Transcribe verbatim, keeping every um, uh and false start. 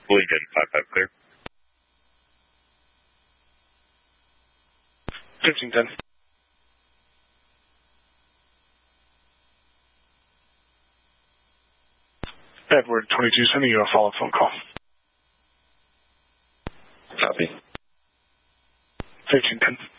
Lincoln, five five clear. fifteen ten. Edward twenty-two, sending you a follow-up phone call. Copy. fifteen ten.